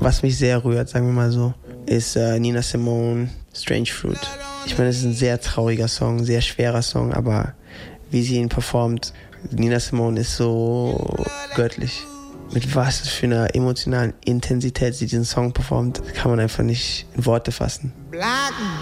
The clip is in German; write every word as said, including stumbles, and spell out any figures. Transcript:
was mich sehr rührt, sagen wir mal so, ist äh, Nina Simone, Strange Fruit. Ich meine, es ist ein sehr trauriger Song, sehr schwerer Song, aber wie sie ihn performt, Nina Simone ist so göttlich. Mit was für einer emotionalen Intensität sie diesen Song performt, kann man einfach nicht in Worte fassen.